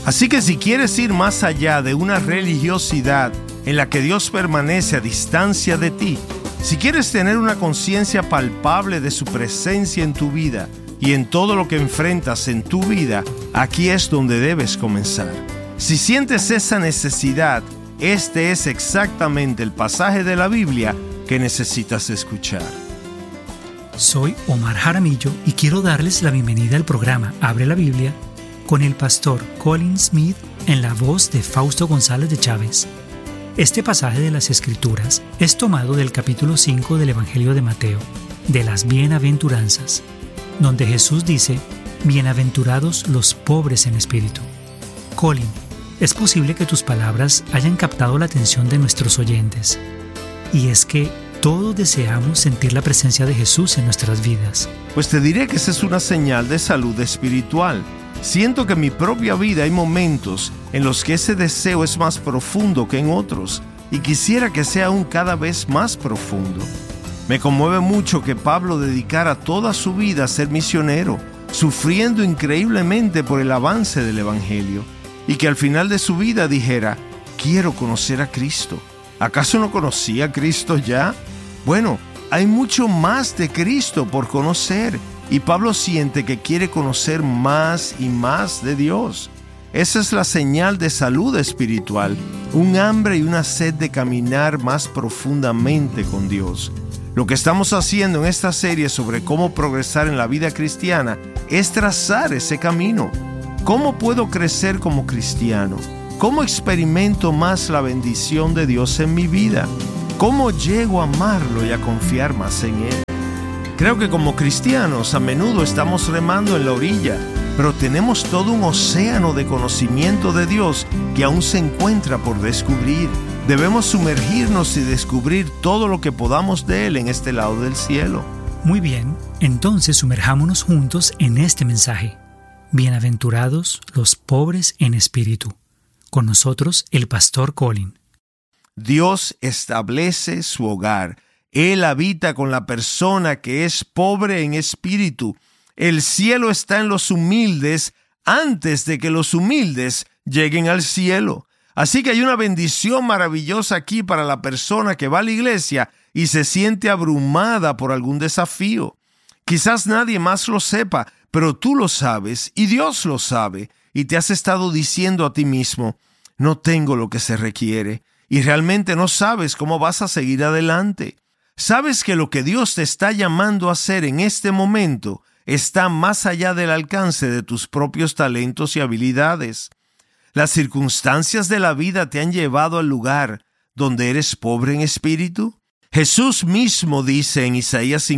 Así que si quieres ir más allá de una religiosidad en la que Dios permanece a distancia de ti, si quieres tener una conciencia palpable de su presencia en tu vida y en todo lo que enfrentas en tu vida, aquí es donde debes comenzar. Si sientes esa necesidad, este es exactamente el pasaje de la Biblia que necesitas escuchar. Soy Omar Jaramillo y quiero darles la bienvenida al programa Abre la Biblia con el pastor Colin Smith en la voz de Fausto González de Chávez. Este pasaje de las Escrituras es tomado del capítulo 5 del Evangelio de Mateo, de las Bienaventuranzas, donde Jesús dice: Bienaventurados los pobres en espíritu. Colin, es posible que tus palabras hayan captado la atención de nuestros oyentes. Y es que todos deseamos sentir la presencia de Jesús en nuestras vidas. Pues te diré que esa es una señal de salud espiritual. Siento que en mi propia vida hay momentos en los que ese deseo es más profundo que en otros, y quisiera que sea aún cada vez más profundo. Me conmueve mucho que Pablo dedicara toda su vida a ser misionero, sufriendo increíblemente por el avance del Evangelio, y que al final de su vida dijera: quiero conocer a Cristo. ¿Acaso no conocía a Cristo ya? Bueno, hay mucho más de Cristo por conocer, y Pablo siente que quiere conocer más y más de Dios. Esa es la señal de salud espiritual, un hambre y una sed de caminar más profundamente con Dios. Lo que estamos haciendo en esta serie sobre cómo progresar en la vida cristiana es trazar ese camino. ¿Cómo puedo crecer como cristiano? ¿Cómo experimento más la bendición de Dios en mi vida? ¿Cómo llego a amarlo y a confiar más en Él? Creo que como cristianos a menudo estamos remando en la orilla, pero tenemos todo un océano de conocimiento de Dios que aún se encuentra por descubrir. Debemos sumergirnos y descubrir todo lo que podamos de Él en este lado del cielo. Muy bien, entonces sumerjámonos juntos en este mensaje. Bienaventurados los pobres en espíritu. Con nosotros el pastor Colin. Dios establece su hogar. Él habita con la persona que es pobre en espíritu. El cielo está en los humildes antes de que los humildes lleguen al cielo. Así que hay una bendición maravillosa aquí para la persona que va a la iglesia y se siente abrumada por algún desafío. Quizás nadie más lo sepa, pero tú lo sabes y Dios lo sabe, y te has estado diciendo a ti mismo: no tengo lo que se requiere, y realmente no sabes cómo vas a seguir adelante. Sabes que lo que Dios te está llamando a hacer en este momento está más allá del alcance de tus propios talentos y habilidades. Las circunstancias de la vida te han llevado al lugar donde eres pobre en espíritu. Jesús mismo dice en Isaías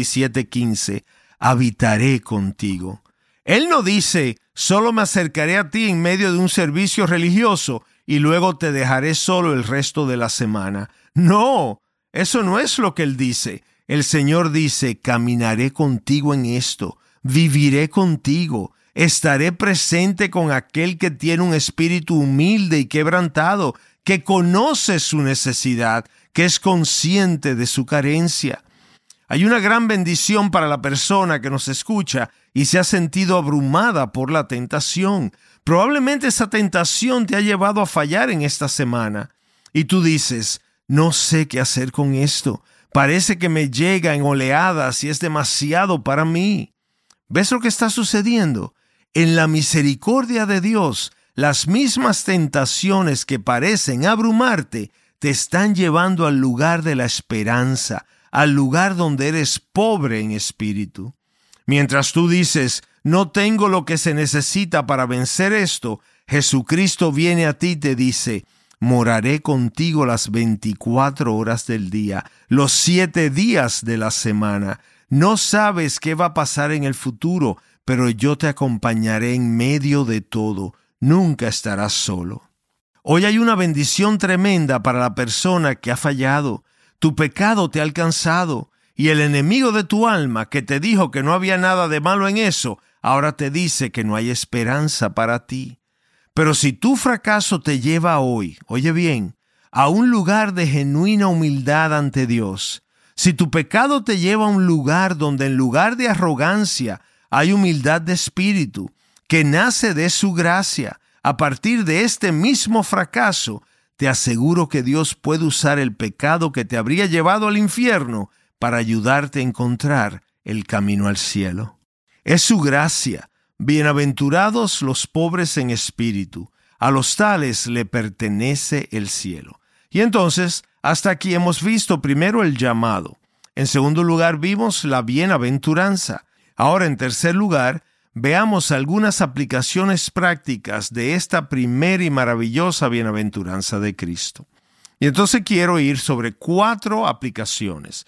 57:15, habitaré contigo. Él no dice: solo me acercaré a ti en medio de un servicio religioso y luego te dejaré solo el resto de la semana. No, eso no es lo que Él dice. El Señor dice: caminaré contigo en esto, viviré contigo, estaré presente con aquel que tiene un espíritu humilde y quebrantado, que conoce su necesidad, que es consciente de su carencia. Hay una gran bendición para la persona que nos escucha y se ha sentido abrumada por la tentación. Probablemente esa tentación te ha llevado a fallar en esta semana. Y tú dices: no sé qué hacer con esto. Parece que me llega en oleadas y es demasiado para mí. ¿Ves lo que está sucediendo? En la misericordia de Dios, las mismas tentaciones que parecen abrumarte te están llevando al lugar de la esperanza, al lugar donde eres pobre en espíritu. Mientras tú dices: no tengo lo que se necesita para vencer esto, Jesucristo viene a ti y te dice: moraré contigo las 24 horas del día, los 7 días de la semana. No sabes qué va a pasar en el futuro, pero yo te acompañaré en medio de todo. Nunca estarás solo. Hoy hay una bendición tremenda para la persona que ha fallado. Tu pecado te ha alcanzado, y el enemigo de tu alma, que te dijo que no había nada de malo en eso, ahora te dice que no hay esperanza para ti. Pero si tu fracaso te lleva hoy, oye bien, a un lugar de genuina humildad ante Dios, si tu pecado te lleva a un lugar donde en lugar de arrogancia hay humildad de espíritu, que nace de su gracia, a partir de este mismo fracaso, te aseguro que Dios puede usar el pecado que te habría llevado al infierno para ayudarte a encontrar el camino al cielo. Es su gracia. Bienaventurados los pobres en espíritu. A los tales le pertenece el cielo. Y entonces, hasta aquí hemos visto primero el llamado. En segundo lugar, vimos la bienaventuranza. Ahora, en tercer lugar, veamos algunas aplicaciones prácticas de esta primera y maravillosa bienaventuranza de Cristo. Y entonces quiero ir sobre cuatro aplicaciones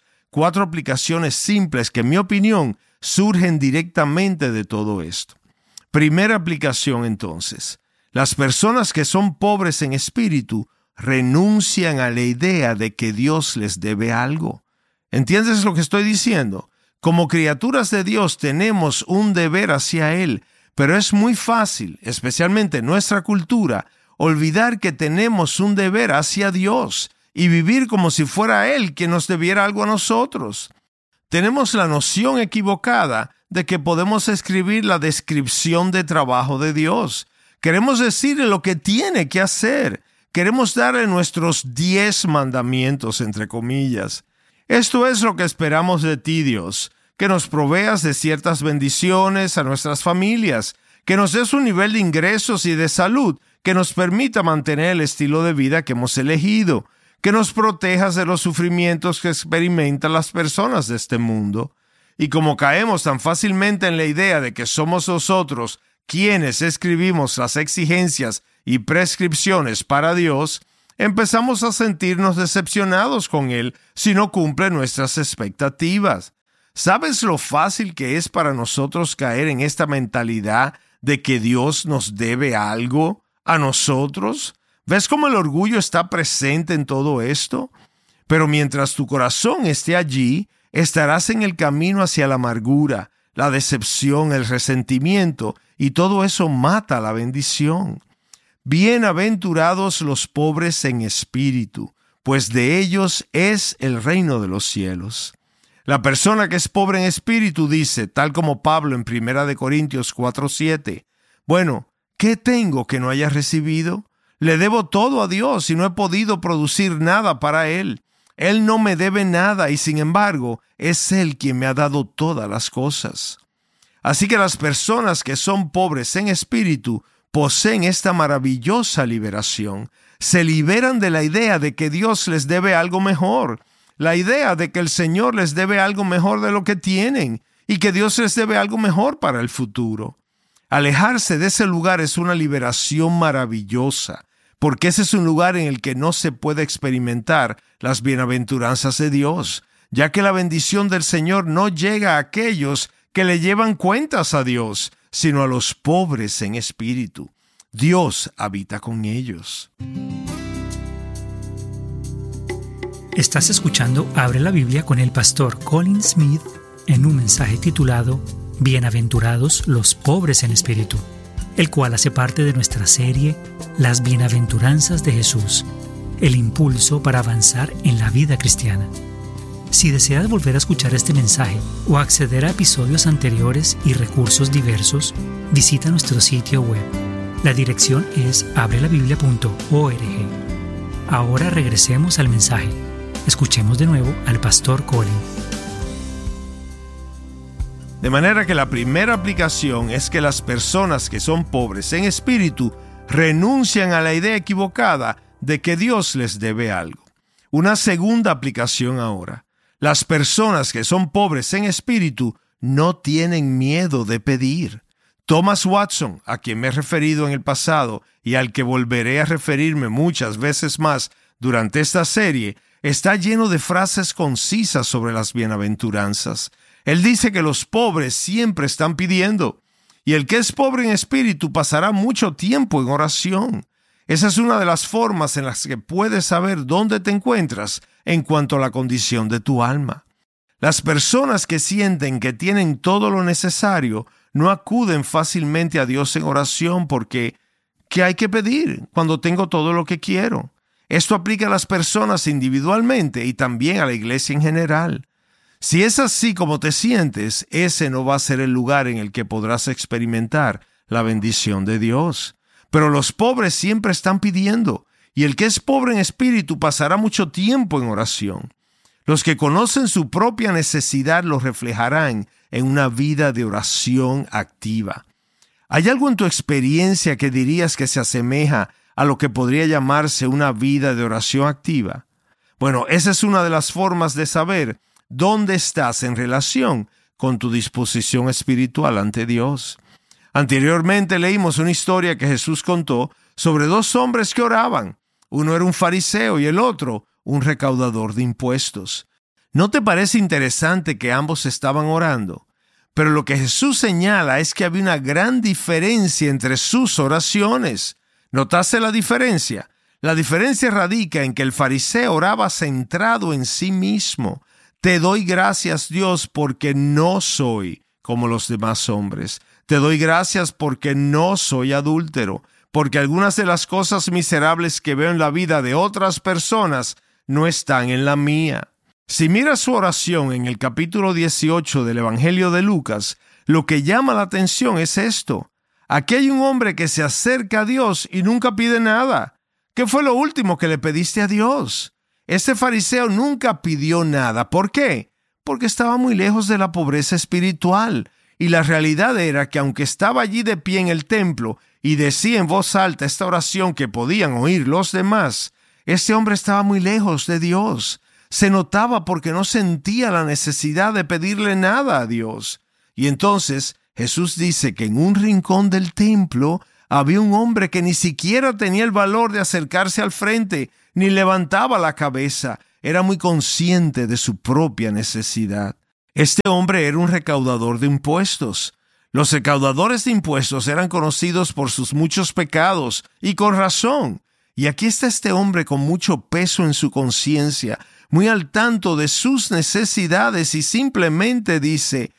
simples que, en mi opinión, surgen directamente de todo esto. Primera aplicación, entonces. Las personas que son pobres en espíritu renuncian a la idea de que Dios les debe algo. ¿Entiendes lo que estoy diciendo? Como criaturas de Dios tenemos un deber hacia Él, pero es muy fácil, especialmente en nuestra cultura, olvidar que tenemos un deber hacia Dios y vivir como si fuera Él quien nos debiera algo a nosotros. Tenemos la noción equivocada de que podemos escribir la descripción de trabajo de Dios. Queremos decirle lo que tiene que hacer. Queremos darle nuestros 10 mandamientos, entre comillas. Esto es lo que esperamos de ti, Dios, que nos proveas de ciertas bendiciones a nuestras familias, que nos des un nivel de ingresos y de salud que nos permita mantener el estilo de vida que hemos elegido, que nos protejas de los sufrimientos que experimentan las personas de este mundo. Y como caemos tan fácilmente en la idea de que somos nosotros quienes escribimos las exigencias y prescripciones para Dios, empezamos a sentirnos decepcionados con Él si no cumple nuestras expectativas. ¿Sabes lo fácil que es para nosotros caer en esta mentalidad de que Dios nos debe algo a nosotros? ¿Ves cómo el orgullo está presente en todo esto? Pero mientras tu corazón esté allí, estarás en el camino hacia la amargura, la decepción, el resentimiento, y todo eso mata la bendición. Bienaventurados los pobres en espíritu, pues de ellos es el reino de los cielos. La persona que es pobre en espíritu dice, tal como Pablo en 1 Corintios 4:7, bueno, ¿qué tengo que no haya recibido? Le debo todo a Dios y no he podido producir nada para Él. Él no me debe nada y sin embargo es Él quien me ha dado todas las cosas. Así que las personas que son pobres en espíritu poseen esta maravillosa liberación. Se liberan de la idea de que Dios les debe algo mejor, la idea de que el Señor les debe algo mejor de lo que tienen y que Dios les debe algo mejor para el futuro. Alejarse de ese lugar es una liberación maravillosa, porque ese es un lugar en el que no se puede experimentar las bienaventuranzas de Dios, ya que la bendición del Señor no llega a aquellos que le llevan cuentas a Dios, sino a los pobres en espíritu. Dios habita con ellos. Estás escuchando Abre la Biblia con el pastor Colin Smith en un mensaje titulado Bienaventurados los pobres en espíritu, el cual hace parte de nuestra serie Las Bienaventuranzas de Jesús, el impulso para avanzar en la vida cristiana. Si deseas volver a escuchar este mensaje o acceder a episodios anteriores y recursos diversos, visita nuestro sitio web. La dirección es abrelabiblia.org. Ahora regresemos al mensaje. Escuchemos de nuevo al pastor Colin. De manera que la primera aplicación es que las personas que son pobres en espíritu renuncian a la idea equivocada de que Dios les debe algo. Una segunda aplicación ahora. Las personas que son pobres en espíritu no tienen miedo de pedir. Thomas Watson, a quien me he referido en el pasado y al que volveré a referirme muchas veces más durante esta serie, está lleno de frases concisas sobre las bienaventuranzas. Él dice que los pobres siempre están pidiendo, y el que es pobre en espíritu pasará mucho tiempo en oración. Esa es una de las formas en las que puedes saber dónde te encuentras en cuanto a la condición de tu alma. Las personas que sienten que tienen todo lo necesario no acuden fácilmente a Dios en oración porque ¿qué hay que pedir cuando tengo todo lo que quiero? Esto aplica a las personas individualmente y también a la iglesia en general. Si es así como te sientes, ese no va a ser el lugar en el que podrás experimentar la bendición de Dios. Pero los pobres siempre están pidiendo, y el que es pobre en espíritu pasará mucho tiempo en oración. Los que conocen su propia necesidad lo reflejarán en una vida de oración activa. ¿Hay algo en tu experiencia que dirías que se asemeja a lo que podría llamarse una vida de oración activa? Bueno, esa es una de las formas de saber dónde estás en relación con tu disposición espiritual ante Dios. Anteriormente leímos una historia que Jesús contó sobre dos hombres que oraban. Uno era un fariseo y el otro un recaudador de impuestos. ¿No te parece interesante que ambos estaban orando? Pero lo que Jesús señala es que había una gran diferencia entre sus oraciones. ¿Notaste la diferencia? La diferencia radica en que el fariseo oraba centrado en sí mismo. Te doy gracias, Dios, porque no soy como los demás hombres. Te doy gracias porque no soy adúltero, porque algunas de las cosas miserables que veo en la vida de otras personas no están en la mía. Si miras su oración en el capítulo 18 del Evangelio de Lucas, lo que llama la atención es esto. Aquí hay un hombre que se acerca a Dios y nunca pide nada. ¿Qué fue lo último que le pediste a Dios? Este fariseo nunca pidió nada. ¿Por qué? Porque estaba muy lejos de la pobreza espiritual. Y la realidad era que aunque estaba allí de pie en el templo y decía en voz alta esta oración que podían oír los demás, este hombre estaba muy lejos de Dios. Se notaba porque no sentía la necesidad de pedirle nada a Dios. Y entonces Jesús dice que en un rincón del templo había un hombre que ni siquiera tenía el valor de acercarse al frente, ni levantaba la cabeza. Era muy consciente de su propia necesidad. Este hombre era un recaudador de impuestos. Los recaudadores de impuestos eran conocidos por sus muchos pecados, y con razón. Y aquí está este hombre con mucho peso en su conciencia, muy al tanto de sus necesidades, y simplemente dice: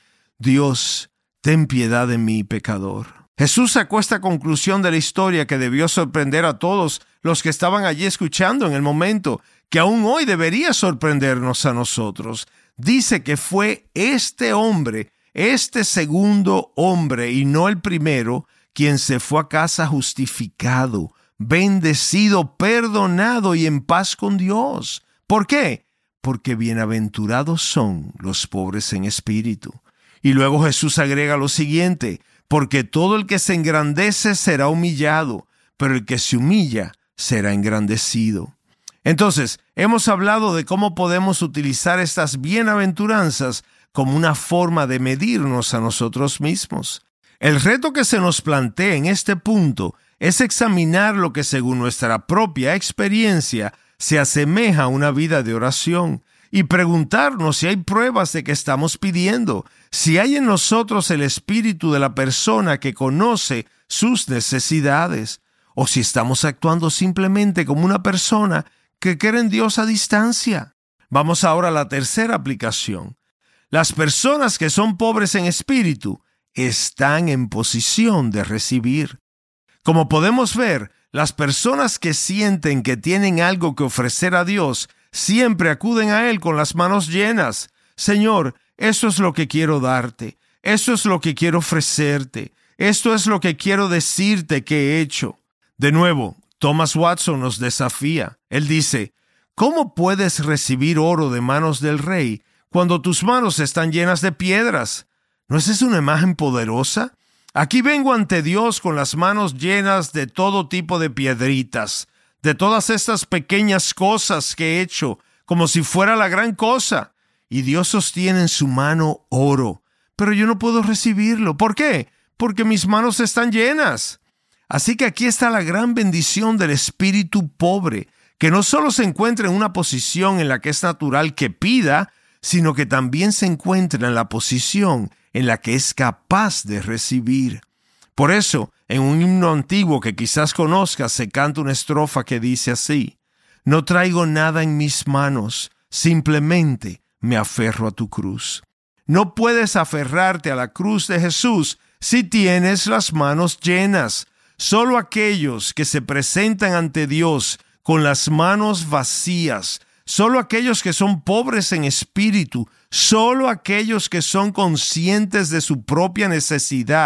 Dios, ten piedad de mí, pecador. Jesús sacó esta conclusión de la historia que debió sorprender a todos los que estaban allí escuchando en el momento, que aún hoy debería sorprendernos a nosotros. Dice que fue este hombre, este segundo hombre y no el primero, quien se fue a casa justificado, bendecido, perdonado y en paz con Dios. ¿Por qué? Porque bienaventurados son los pobres en espíritu. Y luego Jesús agrega lo siguiente: porque todo el que se engrandece será humillado, pero el que se humilla será engrandecido. Entonces, hemos hablado de cómo podemos utilizar estas bienaventuranzas como una forma de medirnos a nosotros mismos. El reto que se nos plantea en este punto es examinar lo que según nuestra propia experiencia se asemeja a una vida de oración y preguntarnos si hay pruebas de que estamos pidiendo, si hay en nosotros el espíritu de la persona que conoce sus necesidades, o si estamos actuando simplemente como una persona que cree en Dios a distancia. Vamos ahora a la tercera aplicación. Las personas que son pobres en espíritu están en posición de recibir. Como podemos ver, las personas que sienten que tienen algo que ofrecer a Dios siempre acuden a Él con las manos llenas. Señor, esto es lo que quiero darte. Esto es lo que quiero ofrecerte. Esto es lo que quiero decirte que he hecho. De nuevo, Thomas Watson nos desafía. Él dice: ¿cómo puedes recibir oro de manos del rey cuando tus manos están llenas de piedras? ¿No es esa una imagen poderosa? Aquí vengo ante Dios con las manos llenas de todo tipo de piedritas, de todas estas pequeñas cosas que he hecho, como si fuera la gran cosa. Y Dios sostiene en su mano oro, pero yo no puedo recibirlo. ¿Por qué? Porque mis manos están llenas. Así que aquí está la gran bendición del espíritu pobre, que no solo se encuentra en una posición en la que es natural que pida, sino que también se encuentra en la posición en la que es capaz de recibir. Por eso, en un himno antiguo que quizás conozcas, se canta una estrofa que dice así: no traigo nada en mis manos, simplemente me aferro a tu cruz. No puedes aferrarte a la cruz de Jesús si tienes las manos llenas. Solo aquellos que se presentan ante Dios con las manos vacías, solo aquellos que son pobres en espíritu, solo aquellos que son conscientes de su propia necesidad,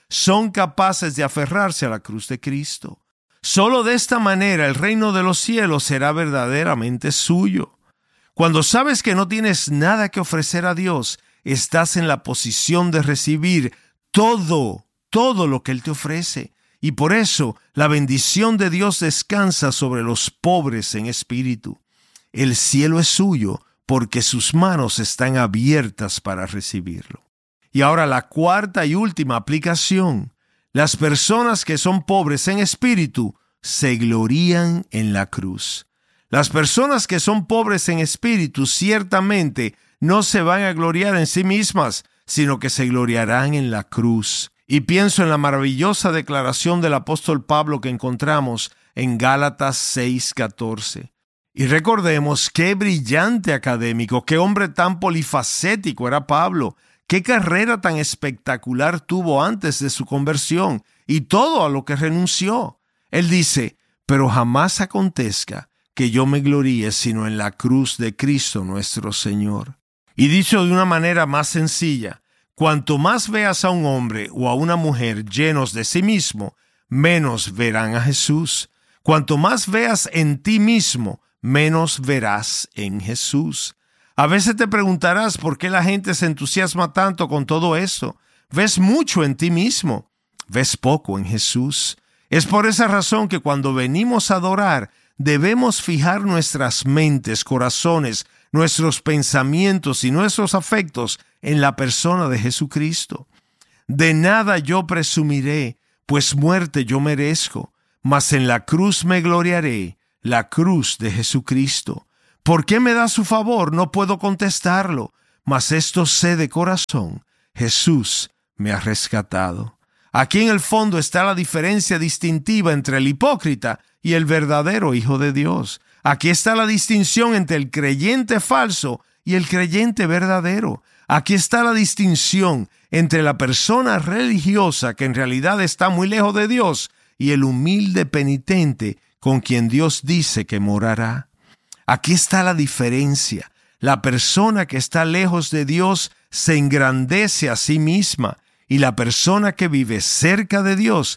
son capaces de aferrarse a la cruz de Cristo. Solo de esta manera el reino de los cielos será verdaderamente suyo. Cuando sabes que no tienes nada que ofrecer a Dios, estás en la posición de recibir todo lo que Él te ofrece. Y por eso la bendición de Dios descansa sobre los pobres en espíritu. El cielo es suyo porque sus manos están abiertas para recibirlo. Y ahora la cuarta y última aplicación. Las personas que son pobres en espíritu se glorían en la cruz. Las personas que son pobres en espíritu ciertamente no se van a gloriar en sí mismas, sino que se gloriarán en la cruz. Y pienso en la maravillosa declaración del apóstol Pablo que encontramos en Gálatas 6:14. Y recordemos qué brillante académico, qué hombre tan polifacético era Pablo, qué carrera tan espectacular tuvo antes de su conversión y todo a lo que renunció. Él dice, pero jamás acontezca que yo me gloríe sino en la cruz de Cristo nuestro Señor. Y dicho de una manera más sencilla, cuanto más veas a un hombre o a una mujer llenos de sí mismo, menos verán a Jesús. Cuanto más veas en ti mismo, menos verás en Jesús. A veces te preguntarás por qué la gente se entusiasma tanto con todo eso. Ves mucho en ti mismo, ves poco en Jesús. Es por esa razón que cuando venimos a adorar, debemos fijar nuestras mentes, corazones, nuestros pensamientos y nuestros afectos en la persona de Jesucristo. De nada yo presumiré, pues muerte yo merezco, mas en la cruz me gloriaré, la cruz de Jesucristo. ¿Por qué me da su favor? No puedo contestarlo, mas esto sé de corazón, Jesús me ha rescatado. Aquí en el fondo está la diferencia distintiva entre el hipócrita y el verdadero Hijo de Dios. Aquí está la distinción entre el creyente falso y el creyente verdadero. Aquí está la distinción entre la persona religiosa que en realidad está muy lejos de Dios y el humilde penitente con quien Dios dice que morará. Aquí está la diferencia. La persona que está lejos de Dios se engrandece a sí misma y la persona que vive cerca de Dios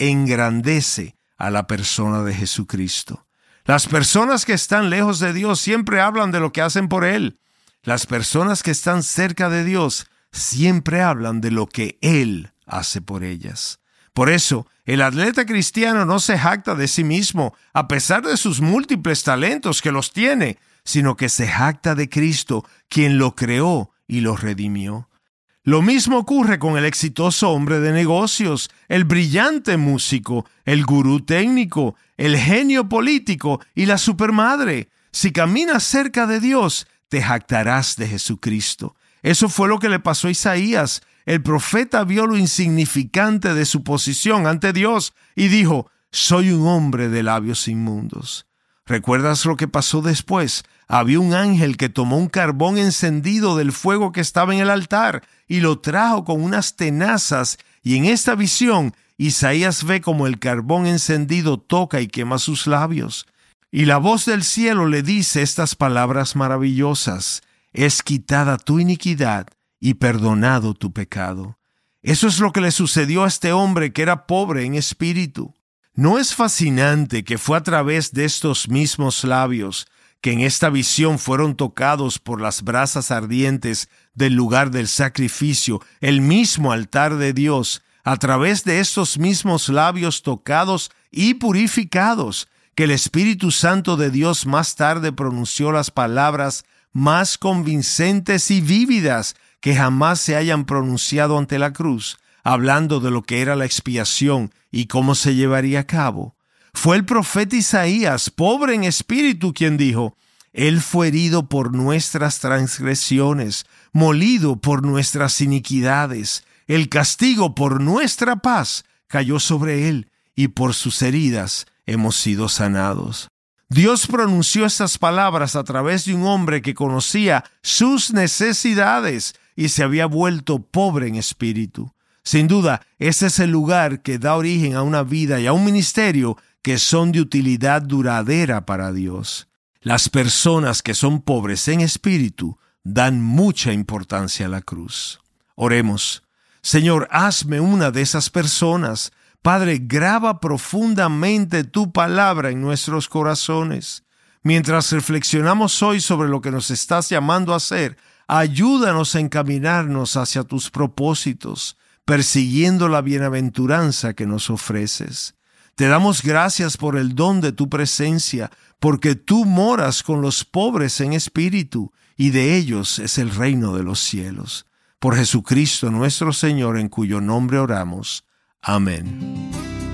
engrandece a la persona de Jesucristo. Las personas que están lejos de Dios siempre hablan de lo que hacen por Él. Las personas que están cerca de Dios siempre hablan de lo que Él hace por ellas. Por eso, el atleta cristiano no se jacta de sí mismo, a pesar de sus múltiples talentos que los tiene, sino que se jacta de Cristo, quien lo creó y lo redimió. Lo mismo ocurre con el exitoso hombre de negocios, el brillante músico, el gurú técnico, el genio político y la supermadre. Si caminas cerca de Dios, te jactarás de Jesucristo. Eso fue lo que le pasó a Isaías. El profeta vio lo insignificante de su posición ante Dios y dijo, soy un hombre de labios inmundos. ¿Recuerdas lo que pasó después? Había un ángel que tomó un carbón encendido del fuego que estaba en el altar y lo trajo con unas tenazas, y en esta visión Isaías ve como el carbón encendido toca y quema sus labios. Y la voz del cielo le dice estas palabras maravillosas: es quitada tu iniquidad y perdonado tu pecado. Eso es lo que le sucedió a este hombre que era pobre en espíritu. ¿No es fascinante que fue a través de estos mismos labios que en esta visión fueron tocados por las brasas ardientes del lugar del sacrificio, el mismo altar de Dios, a través de estos mismos labios tocados y purificados, que el Espíritu Santo de Dios más tarde pronunció las palabras más convincentes y vívidas que jamás se hayan pronunciado ante la cruz, hablando de lo que era la expiación y cómo se llevaría a cabo? Fue el profeta Isaías, pobre en espíritu, quien dijo: Él fue herido por nuestras transgresiones, molido por nuestras iniquidades. El castigo por nuestra paz cayó sobre Él, y por sus heridas hemos sido sanados. Dios pronunció estas palabras a través de un hombre que conocía sus necesidades y se había vuelto pobre en espíritu. Sin duda, ese es el lugar que da origen a una vida y a un ministerio que son de utilidad duradera para Dios. Las personas que son pobres en espíritu dan mucha importancia a la cruz. Oremos. Señor, hazme una de esas personas. Padre, graba profundamente tu palabra en nuestros corazones. Mientras reflexionamos hoy sobre lo que nos estás llamando a hacer, ayúdanos a encaminarnos hacia tus propósitos, persiguiendo la bienaventuranza que nos ofreces. Te damos gracias por el don de tu presencia, porque tú moras con los pobres en espíritu, y de ellos es el reino de los cielos. Por Jesucristo nuestro Señor, en cuyo nombre oramos. Amén.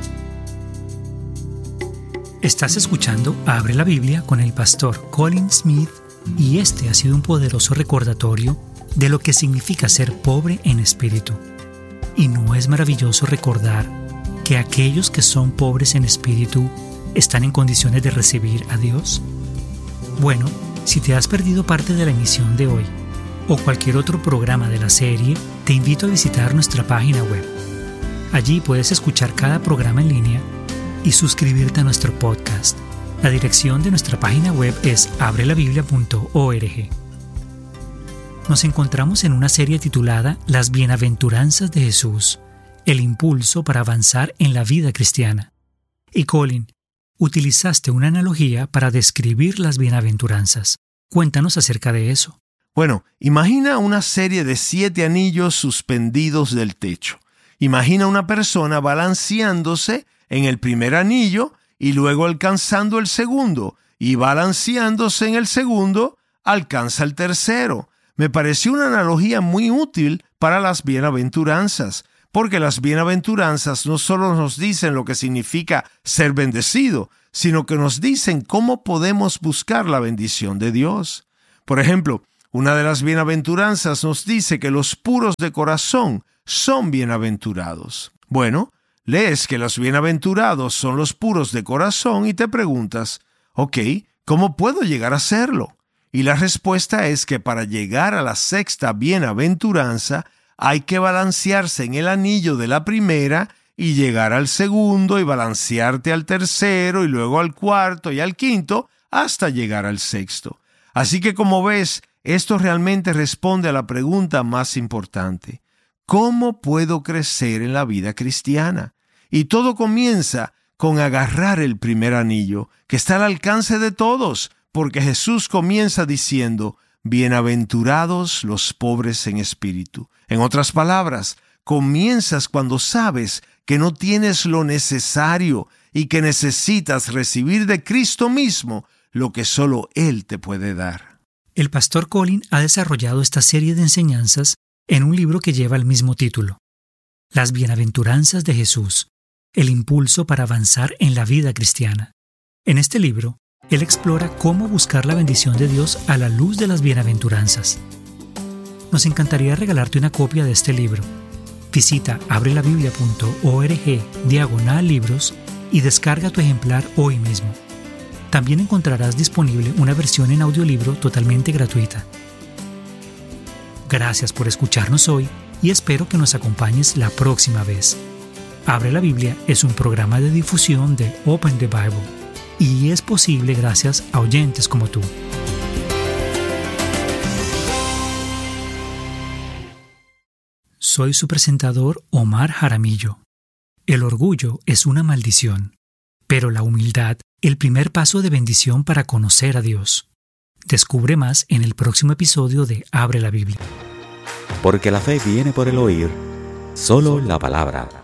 Estás escuchando Abre la Biblia con el pastor Colin Smith, y este ha sido un poderoso recordatorio de lo que significa ser pobre en espíritu. ¿Y no es maravilloso recordar que aquellos que son pobres en espíritu están en condiciones de recibir a Dios? Bueno, si te has perdido parte de la emisión de hoy o cualquier otro programa de la serie, te invito a visitar nuestra página web. Allí puedes escuchar cada programa en línea y suscribirte a nuestro podcast. La dirección de nuestra página web es abrelabiblia.org. Nos encontramos en una serie titulada Las Bienaventuranzas de Jesús, el impulso para avanzar en la vida cristiana. Y Colin, utilizaste una analogía para describir las bienaventuranzas. Cuéntanos acerca de eso. Bueno, imagina una serie de 7 anillos suspendidos del techo. Imagina una persona balanceándose en el primer anillo y luego alcanzando el segundo, y balanceándose en el segundo, alcanza el tercero. Me pareció una analogía muy útil para las bienaventuranzas, porque las bienaventuranzas no solo nos dicen lo que significa ser bendecido, sino que nos dicen cómo podemos buscar la bendición de Dios. Por ejemplo, una de las bienaventuranzas nos dice que los puros de corazón son bienaventurados. Bueno, lees que los bienaventurados son los puros de corazón y te preguntas, ok, ¿cómo puedo llegar a serlo? Y la respuesta es que para llegar a la 6ª bienaventuranza hay que balancearse en el anillo de la primera y llegar al segundo y balancearte al tercero y luego al cuarto y al quinto hasta llegar al 6º. Así que como ves, esto realmente responde a la pregunta más importante. ¿Cómo puedo crecer en la vida cristiana? Y todo comienza con agarrar el primer anillo, que está al alcance de todos, porque Jesús comienza diciendo, bienaventurados los pobres en espíritu. En otras palabras, comienzas cuando sabes que no tienes lo necesario y que necesitas recibir de Cristo mismo lo que solo Él te puede dar. El pastor Colin ha desarrollado esta serie de enseñanzas en un libro que lleva el mismo título, Las Bienaventuranzas de Jesús, el impulso para avanzar en la vida cristiana. En este libro, él explora cómo buscar la bendición de Dios a la luz de las bienaventuranzas. Nos encantaría regalarte una copia de este libro. Visita abrelabiblia.org/libros y descarga tu ejemplar hoy mismo. También encontrarás disponible una versión en audiolibro totalmente gratuita. Gracias por escucharnos hoy y espero que nos acompañes la próxima vez. Abre la Biblia es un programa de difusión de Open the Bible y es posible gracias a oyentes como tú. Soy su presentador Omar Jaramillo. El orgullo es una maldición, pero la humildad, el primer paso de bendición para conocer a Dios. Descubre más en el próximo episodio de Abre la Biblia. Porque la fe viene por el oír, solo la palabra.